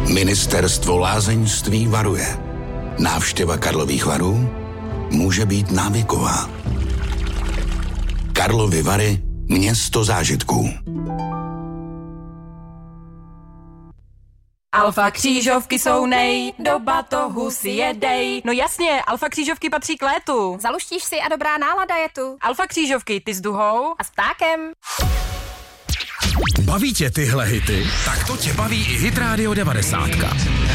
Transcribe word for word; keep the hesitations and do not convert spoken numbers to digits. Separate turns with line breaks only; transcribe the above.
Ministerstvo lázeňství varuje. Návštěva Karlových Varů může být návyková. Karlovy Vary, město zážitků.
Alfa křížovky jsou nej, do batohu si jedej. No jasně, alfa křížovky patří k létu.
Zaluštíš si a dobrá nálada je tu.
Alfa křížovky, ty s duhou
a s ptákem.
Baví tě tyhle hity? Tak to tě baví i Hit Radio devadesát.